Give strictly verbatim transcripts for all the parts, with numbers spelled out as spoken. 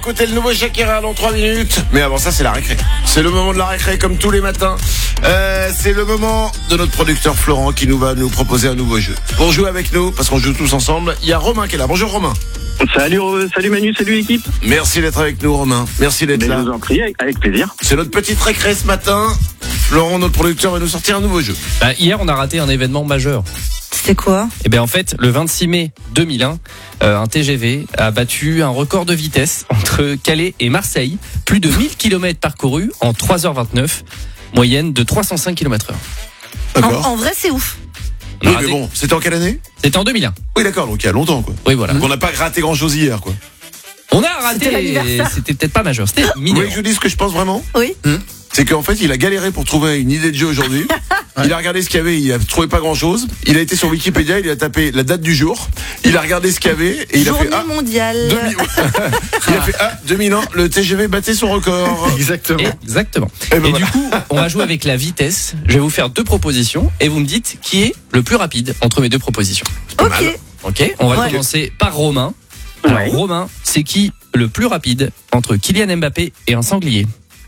écouter le nouveau Shakira dans trois minutes. Mais avant ça, c'est la récré. C'est le moment de la récré comme tous les matins. Euh, c'est le moment de notre producteur Florent qui nous va nous proposer un nouveau jeu. Pour jouer avec nous, parce qu'on joue tous ensemble, il y a Romain qui est là. Bonjour Romain. Salut, salut Manu, salut équipe. Merci d'être avec nous Romain. Merci d'être Mais là. je vous en prie, avec, avec plaisir. C'est notre petite récré ce matin. Florent, notre producteur, va nous sortir un nouveau jeu. Bah, hier, on a raté un événement majeur. C'était quoi? Et bien en fait, le vingt-six mai deux mille un, euh, un T G V a battu un record de vitesse entre Calais et Marseille. Plus de mille kilomètres parcourus en trois heures vingt-neuf, moyenne de trois cent cinq kilomètres heure. En, D'accord. en vrai, c'est ouf. On a Oui, raté- mais bon, c'était en quelle année? C'était en deux mille un. Oui, d'accord, donc il y a longtemps, quoi. Oui, voilà. Donc on n'a pas raté grand-chose hier, quoi. On a raté, C'était l'anniversaire. c'était peut-être pas majeur, c'était Vous voulez mineur. que je vous dise ce que je pense vraiment? Oui. C'est qu'en fait, il a galéré pour trouver une idée de jeu aujourd'hui. Il a regardé ce qu'il y avait, il a trouvé pas grand-chose. Il a été sur Wikipédia, il a tapé la date du jour. Il a regardé ce qu'il y avait et il Journée a fait ah, mondiale. deux mille il a fait ah, deux mille ans, le T G V battait son record. Exactement. Exactement. Et ben Et voilà. du coup, on va jouer avec la vitesse. Je vais vous faire deux propositions et vous me dites qui est le plus rapide entre mes deux propositions. Ok. mal. Ok, on va Ouais. commencer par Romain. Alors, Ouais. Romain, c'est qui le plus rapide entre Kylian Mbappé et un sanglier?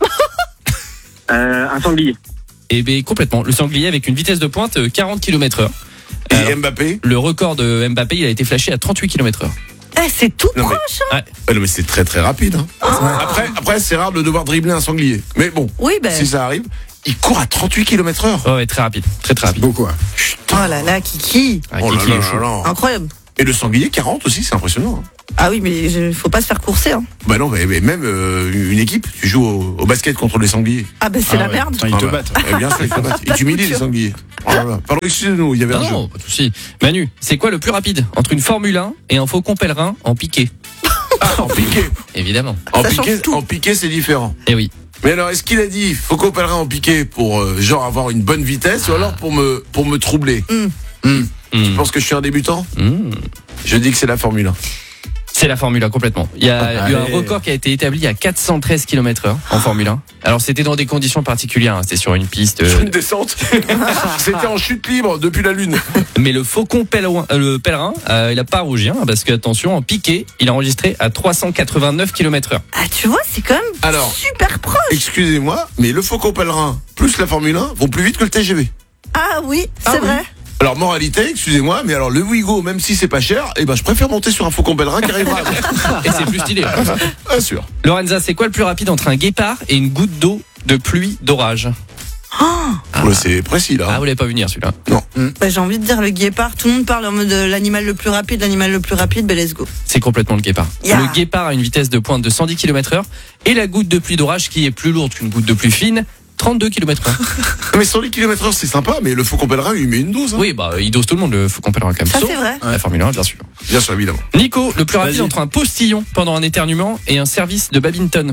Euh, un sanglier. Eh bien, complètement. Le sanglier avec une vitesse de pointe euh, quarante kilomètres heure. Et Alors, Mbappé? le record de Mbappé, il a été flashé à trente-huit kilomètres heure. Eh, c'est tout Non, mais- proche. Hein. Ah non, mais c'est très très rapide. Hein. Après, après c'est rare de devoir dribbler un sanglier. Mais bon, Oui, ben. si ça arrive, il court à trente-huit kilomètres heure. Ouais, ouais, très rapide. Très, très rapide. Beaucoup. Hein. Oh là là, Kiki. Ah, Oh là Kiki là est là chaud. là. Incroyable. Et le sanglier quarante aussi, c'est impressionnant. Hein. Ah oui, mais il faut pas se faire courser. Hein. Bah non, mais, mais même euh, une équipe, tu joues au, au basket contre les sangliers. Ah ben c'est Ah la ouais. merde. Ah, ils te Ah bah, battent. eh bien sûr, ils te battent. Et tu humilies les sangliers. Oh là là. Pardon, excusez-nous, il y avait Non, un jeu. non, pas de souci. Manu, c'est quoi le plus rapide entre une Formule un et un faucon pèlerin en piqué? Ah, en piqué. Évidemment. En Ça change piqué, tout. en piqué, c'est différent. Eh oui. Mais alors, est-ce qu'il a dit faut qu'on pèlerin en piqué pour euh, genre avoir une bonne vitesse ou alors pour me pour me troubler? Tu Hmm. penses que je suis un débutant? Hmm. Je dis que c'est la Formule un. C'est la Formule un complètement. Il y a eu un Allez. record qui a été établi à quatre cent treize kilomètres heure en Formule un. Alors c'était dans des conditions particulières, hein. C'était sur une piste. Sur euh, une descente. C'était en chute libre depuis la Lune. Mais le faucon pèlerin, euh, le pèlerin, euh, il a pas rougi, hein, parce que attention, en piqué, il a enregistré à trois cent quatre-vingt-neuf kilomètres heure. Ah tu vois, c'est quand même Alors. super proche. Excusez-moi, mais le Faucon pèlerin plus la Formule un vont plus vite que le T G V. Ah oui, c'est Ah oui. vrai. Alors moralité, excusez-moi, mais alors le Ouigo, même si c'est pas cher, eh ben je préfère monter sur un Faucon pèlerin qui arrivera. Et c'est plus stylé. Bien sûr. Lorenza, c'est quoi le plus rapide entre un guépard et une goutte d'eau de pluie d'orage? Ouais, c'est précis là. Ah, vous l'avez pas vu venir celui-là. Bah, j'ai envie de dire le guépard. Tout le monde parle en mode euh, l'animal le plus rapide, l'animal le plus rapide. Ben let's go. C'est complètement le guépard. Yeah. Le guépard a une vitesse de pointe de cent dix kilomètres heure et la goutte de pluie d'orage qui est plus lourde qu'une goutte de pluie fine, trente-deux kilomètres heure. Mais cent dix kilomètres heure c'est sympa, mais le Faucon pèlerin il met une dose. Hein. Oui, bah il dose tout le monde, le faucon pèlerin quand même. Ça Sauf c'est vrai. la Formule un, bien sûr. Bien sûr, évidemment. Nico, le plus rapide Vas-y. entre un postillon pendant un éternuement et un service de badminton.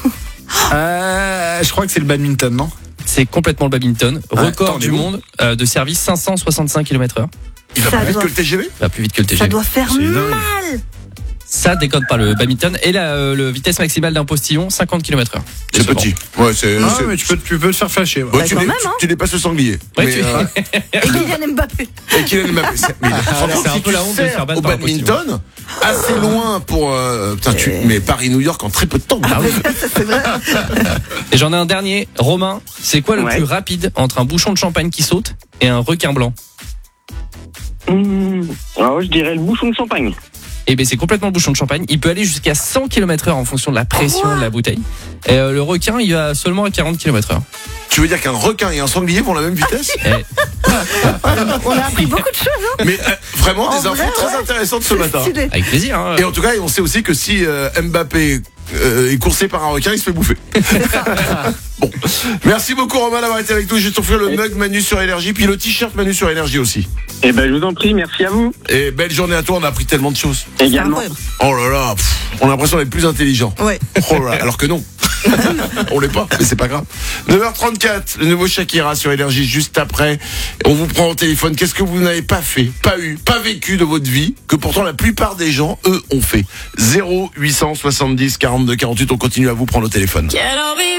Euh, je crois que c'est le badminton, non? C'est complètement le badminton. Record attends, du mais où monde euh, de service cinq cent soixante-cinq kilomètres heure. Il va Ça plus vite doit- que le T G V. Va plus vite que le T G Ça V. doit faire C'est dingue. mal. Ça déconne pas le badminton. Et la euh, le vitesse maximale d'un postillon, cinquante kilomètres heure. C'est Décevant. petit. Ouais, c'est. Ah, c'est- mais tu peux, tu peux te faire fâcher. ouais. Ouais, Bah, tu, quand dé- même, tu- hein. tu dépasses le sanglier. Ouais, mais, tu- euh, Et Kylian Mbappé. et Kylian Mbappé. c'est- mais franchement, c'est un si peu tu la honte de se sers faire battre au par un badminton, assez loin pour. Euh, putain, tu, mais Paris-New York en très peu de temps. Ah oui. Ça c'est vrai. Et j'en ai un dernier. Romain, c'est quoi le Ouais. plus rapide entre un bouchon de champagne qui saute et un requin blanc? Mmh. Alors, je dirais le bouchon de champagne. Eh bien, c'est complètement le bouchon de champagne. Il peut aller jusqu'à cent kilomètres heure en fonction de la pression de la bouteille. Et euh, le requin, il va seulement à quarante kilomètres heure. Tu veux dire qu'un requin et un sanglier vont à la même vitesse? Eh, On a appris beaucoup de choses. Hein. Mais euh, vraiment En des infos vrai, très ouais. intéressantes ce matin. Stylé. avec plaisir. Hein. Et en tout cas, on sait aussi que si euh, Mbappé euh, est coursé par un requin, il se fait bouffer. Bon, merci beaucoup Romain d'avoir été avec nous. J'ai t'offrir le mug Manu sur Énergie, puis le t-shirt Manu sur Énergie aussi. Eh ben, je vous en prie, merci à vous. Et belle journée à toi. On a appris tellement de choses. C'est Également. incroyable. Oh là là, pff, on a l'impression d'être plus intelligent. Ouais. Oh là là, alors que non. On l'est pas, mais c'est pas grave. neuf heures trente-quatre, le nouveau Shakira sur Énergie juste après. On vous prend au téléphone. Qu'est-ce que vous n'avez pas fait, pas eu, pas vécu de votre vie, que pourtant la plupart des gens, eux, ont fait. zéro huit cent soixante-dix quarante-deux quarante-huit, on continue à vous prendre au téléphone.